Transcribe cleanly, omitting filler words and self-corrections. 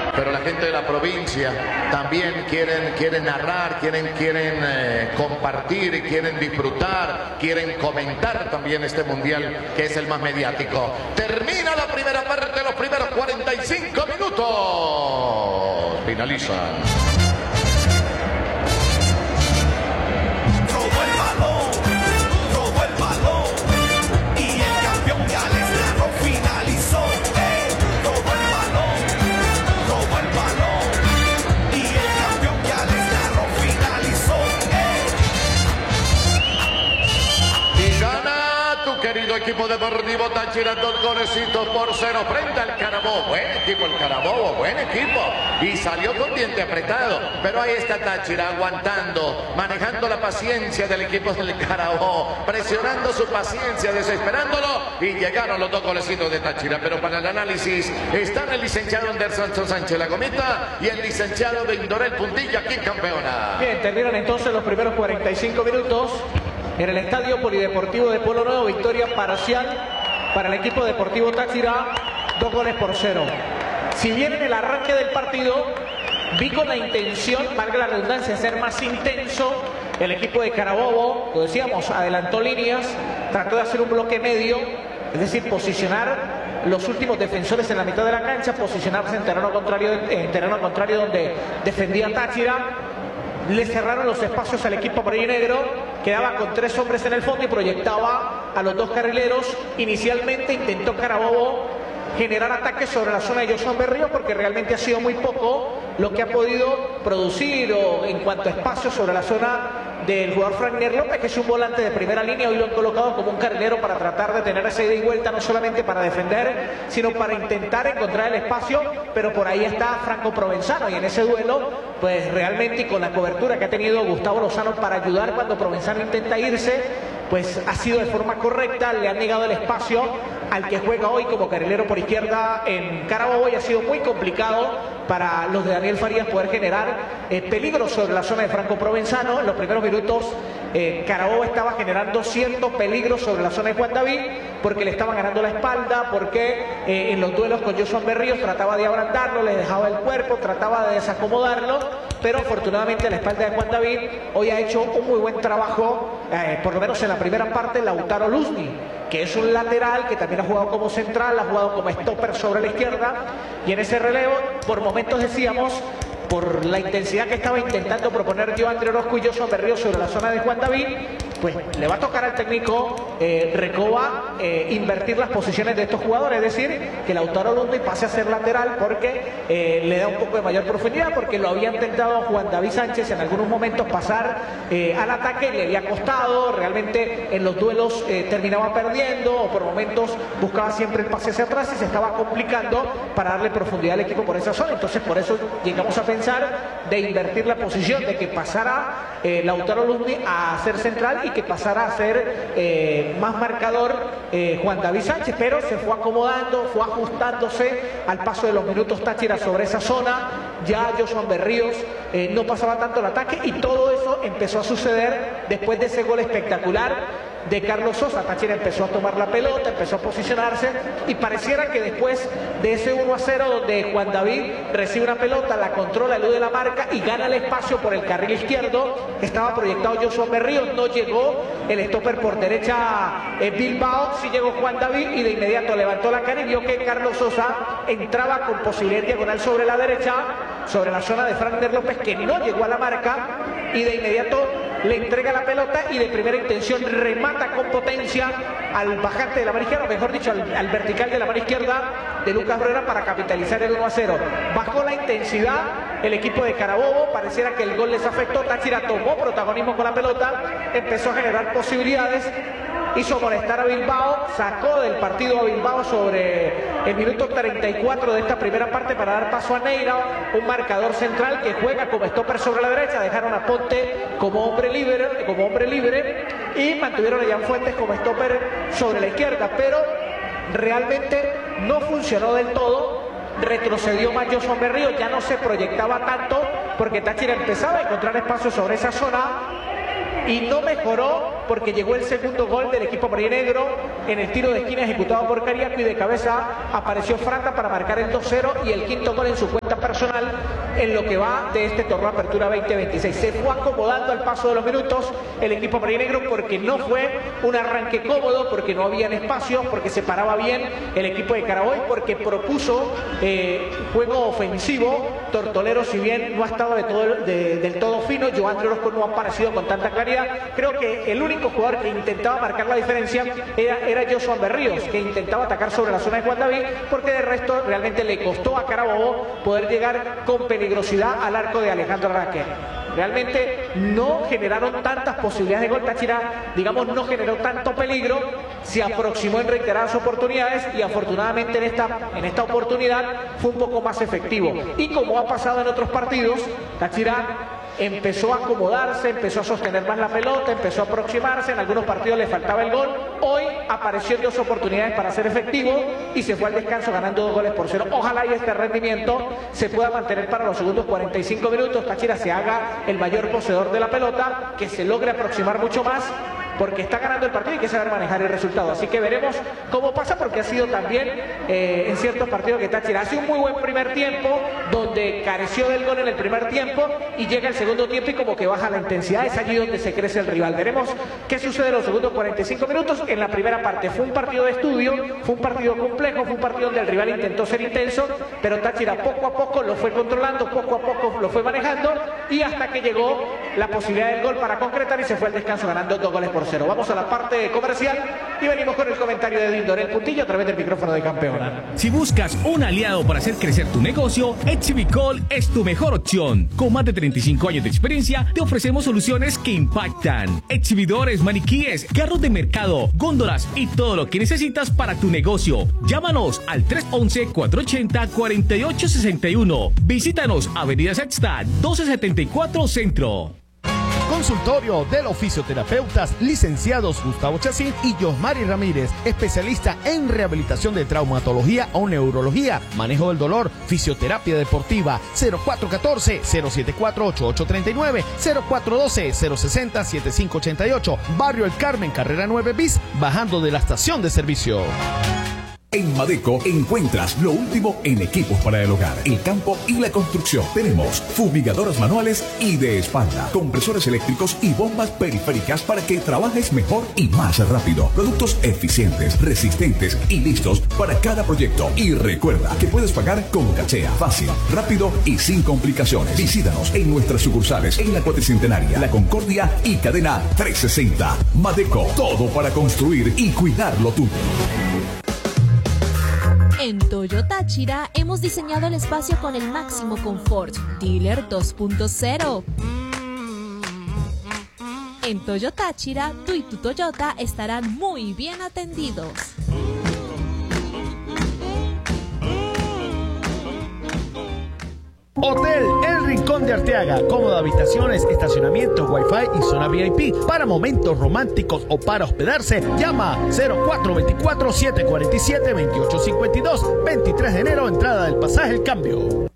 pero la gente de la provincia también quieren narrar, quieren compartir, quieren disfrutar, quieren comentar también este mundial que es el más mediático. Termina la primera parte, los primeros 45 minutos. Finalizan. Querido equipo deportivo Táchira, 2 golecitos por 0 frente al Carabobo. Buen equipo el Carabobo, buen equipo. Y salió con diente apretado. Pero ahí está Táchira aguantando, manejando la paciencia del equipo del Carabobo, presionando su paciencia, desesperándolo. Y llegaron los 2 golecitos de Táchira. Pero para el análisis están el licenciado Anderson Sánchez La Gomita y el licenciado Indorel Puntilla, aquí en Campeona. Bien, terminan entonces los primeros 45 minutos. En el Estadio Polideportivo de Pueblo Nuevo, victoria parcial para el equipo deportivo Táchira, 2 goles por 0. Si bien en el arranque del partido vi con la intención, valga la redundancia, de ser más intenso, el equipo de Carabobo, lo decíamos, adelantó líneas, trató de hacer un bloque medio, es decir, posicionar los últimos defensores en la mitad de la cancha, posicionarse en terreno contrario donde defendía Táchira. Le cerraron los espacios al equipo amarillo-negro, quedaba con 3 hombres en el fondo y proyectaba a los 2 carrileros. Inicialmente intentó Carabobo generar ataques sobre la zona de Joshua Berrío, porque realmente ha sido muy poco lo que ha podido producir o en cuanto a espacio sobre la zona del jugador Frank López, que es un volante de primera línea. Hoy lo han colocado como un carrilero para tratar de tener esa ida y vuelta, no solamente para defender, sino para intentar encontrar el espacio. Pero por ahí está Franco Provenzano, y en ese duelo, pues realmente, y con la cobertura que ha tenido Gustavo Lozano para ayudar cuando Provenzano intenta irse, pues ha sido de forma correcta, le han negado el espacio al que juega hoy como carrilero por izquierda en Carabobo, y ha sido muy complicado para los de Daniel Farías poder generar peligro sobre la zona de Franco Provenzano. En los primeros minutos Carabobo estaba generando cierto peligro sobre la zona de Juan David, porque le estaban ganando la espalda, porque en los duelos con Joshua Berríos trataba de abrandarlo, le dejaba el cuerpo, trataba de desacomodarlo, pero afortunadamente a la espalda de Juan David hoy ha hecho un muy buen trabajo, por lo menos en la primera parte, Lautaro Luzni, que es un lateral que también ha jugado como central, ha jugado como stopper sobre la izquierda, y en ese relevo, por momentos decíamos, por la intensidad que estaba intentando proponer Joandre Orozco y Joshua Berríos sobre la zona de Juan David, pues le va a tocar al técnico Recoba invertir las posiciones de estos jugadores, es decir, que Lautaro Luzni pase a ser lateral, porque le da un poco de mayor profundidad, porque lo había intentado Juan David Sánchez en algunos momentos pasar al ataque, le había costado, realmente en los duelos terminaba perdiendo, o por momentos buscaba siempre el pase hacia atrás y se estaba complicando para darle profundidad al equipo por esa zona. Entonces por eso llegamos a pensar de invertir la posición, de que pasara Lautaro Luzni a ser central y que pasara a ser más marcador Juan David Sánchez, pero se fue acomodando, fue ajustándose al paso de los minutos Táchira sobre esa zona. Ya Joshua Berríos no pasaba tanto el ataque, y todo eso empezó a suceder después de ese gol espectacular de Carlos Sosa. Táchira empezó a tomar la pelota, empezó a posicionarse, y pareciera que después de ese 1-0 donde Juan David recibe una pelota, la controla, elude la marca y gana el espacio por el carril izquierdo, estaba proyectado Joshua Berríos, no llegó el stopper por derecha Bilbao, sí llegó Juan David, y de inmediato levantó la cara y vio que Carlos Sosa entraba con posibilidad diagonal sobre la derecha, sobre la zona de Frank López, que no llegó a la marca, y de inmediato le entrega la pelota y de primera intención remata con potencia al bajante de la mano izquierda, mejor dicho, al vertical de la mano izquierda de Lucas Brera, para capitalizar el 1-0. Bajó la intensidad el equipo de Carabobo, pareciera que el gol les afectó. Táchira tomó protagonismo con la pelota, empezó a generar posibilidades, hizo molestar a Bilbao, sacó del partido a Bilbao sobre el minuto 34 de esta primera parte para dar paso a Neira, un marcador central que juega como stopper sobre la derecha. Dejaron a Ponte como hombre libre y mantuvieron a Jan Fuentes como stopper sobre la izquierda, pero realmente no funcionó del todo. Retrocedió más Joshua Berríos, ya no se proyectaba tanto porque Táchira empezaba a encontrar espacio sobre esa zona y no mejoró porque llegó el segundo gol del equipo marinegro en el tiro de esquina ejecutado por Cariaco y de cabeza apareció Frata para marcar el 2-0 y el quinto gol en su cuenta personal en lo que va de este torneo Apertura 2026. Se fue acomodando al paso de los minutos el equipo marinegro porque no fue un arranque cómodo, porque no habían espacios, porque se paraba bien el equipo de Carabobo, porque propuso juego ofensivo. Tortolero, si bien no ha estado del todo fino, Joandre Orozco no ha aparecido con tanta claridad. Creo que el único jugador que intentaba marcar la diferencia era Joshua Berríos, que intentaba atacar sobre la zona de Juan David, porque de resto realmente le costó a Carabobo poder llegar con peligrosidad al arco de Alejandro Raquel. Realmente no generaron tantas posibilidades de gol. Táchira, digamos, no generó tanto peligro, se aproximó en reiteradas oportunidades y afortunadamente en esta oportunidad fue un poco más efectivo. Y como ha pasado en otros partidos, Táchira empezó a acomodarse, empezó a sostener más la pelota, empezó a aproximarse, en algunos partidos le faltaba el gol. Hoy apareció en 2 oportunidades para ser efectivo y se fue al descanso ganando 2-0. Ojalá y este rendimiento se pueda mantener para los segundos 45 minutos. Táchira se haga el mayor poseedor de la pelota, que se logre aproximar mucho más, porque está ganando el partido y hay que saber manejar el resultado. Así que veremos cómo pasa, porque ha sido también en ciertos partidos que Táchira hace un muy buen primer tiempo, donde careció del gol en el primer tiempo y llega el segundo tiempo y como que baja la intensidad. Es allí donde se crece el rival. Veremos qué sucede en los segundos 45 minutos. En la primera parte fue un partido de estudio, fue un partido complejo, fue un partido donde el rival intentó ser intenso, pero Táchira poco a poco lo fue controlando, poco a poco lo fue manejando y hasta que llegó la posibilidad del gol para concretar y se fue al descanso ganando 2-0. Vamos a la parte comercial y venimos con el comentario de Dindorel Puntillo a través del micrófono de Campeona. Si buscas un aliado para hacer crecer tu negocio, Exhibicol es tu mejor opción. Con más de 35 años de experiencia, te ofrecemos soluciones que impactan. Exhibidores, maniquíes, carros de mercado, góndolas y todo lo que necesitas para tu negocio. Llámanos al 311-480-4861. Visítanos Avenida Sexta, 1274 Centro. Consultorio de los fisioterapeutas licenciados Gustavo Chacín y Josmari Ramírez, especialista en rehabilitación de traumatología o neurología, manejo del dolor, fisioterapia deportiva. 0414-074-8839, 0412-060-7588, Barrio El Carmen, carrera 9 bis, bajando de la estación de servicio. En Madeco encuentras lo último en equipos para el hogar, el campo y la construcción. Tenemos fumigadoras manuales y de espalda, compresores eléctricos y bombas periféricas para que trabajes mejor y más rápido. Productos eficientes, resistentes y listos para cada proyecto. Y recuerda que puedes pagar con cachea, fácil, rápido y sin complicaciones. Visítanos en nuestras sucursales en la Cuatricentenaria, La Concordia y Cadena 360. Madeco, todo para construir y cuidar lo tuyo. En Toyo Táchira hemos diseñado el espacio con el máximo confort. Dealer 2.0. En Toyo Táchira, tú y tu Toyota estarán muy bien atendidos. Hotel El Rincón de Arteaga, cómodas habitaciones, estacionamiento, wifi y zona VIP. Para momentos románticos o para hospedarse, llama 0424-747-2852. 23 de enero, entrada del pasaje El Cambio.